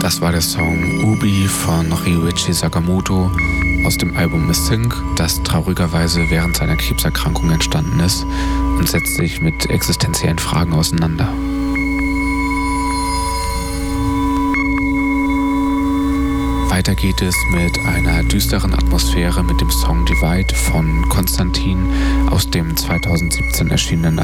Das war der Song Ubi von Ryuichi Sakamoto aus dem Album Missing, das traurigerweise während seiner Krebserkrankung entstanden ist und setzt sich mit existenziellen Fragen auseinander. Weiter geht es mit einer düsteren Atmosphäre mit dem Song Divide von Konstantin aus dem 2017 erschienenen